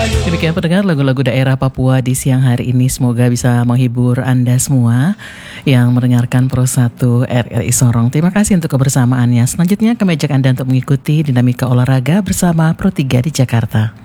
Demikian pendengar lagu-lagu daerah Papua di siang hari ini, semoga bisa menghibur Anda semua yang mendengarkan Pro 1 RRI Sorong. Terima kasih untuk kebersamaannya. Selanjutnya kami ajak Anda untuk mengikuti dinamika olahraga bersama Pro 3 di Jakarta.